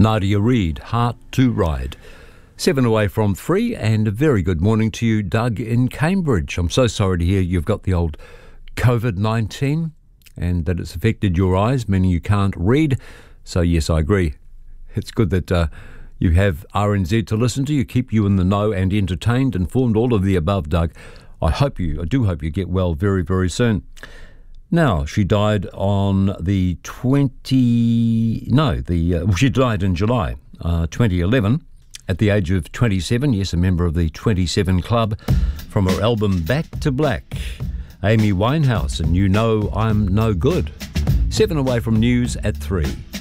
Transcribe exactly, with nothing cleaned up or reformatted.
Nadia Reid, Heart to Ride. Seven away from three, and a very good morning to you, Doug, in Cambridge. I'm so sorry to hear you've got the old covid nineteen and that it's affected your eyes, meaning you can't read. So, yes, I agree. It's good that uh, you have R N Z to listen to. You keep you in the know and entertained, informed, all of the above, Doug. I hope you, I do hope you get well very, very soon. Now, she died on the twenty, no, the uh, well, she died in July uh, twenty eleven at the age of twenty-seven. Yes, a member of the twenty-seven Club from her album Back to Black. Amy Winehouse and You Know I'm No Good. Seven away from news at three.